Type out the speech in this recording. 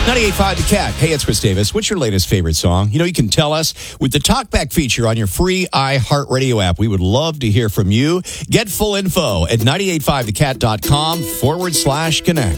98.5 The Cat. Hey, it's Chris Davis. What's your latest favorite song? You can tell us with the Talkback feature on your free iHeartRadio app. We would love to hear from you. Get full info at 985thecat.com/connect.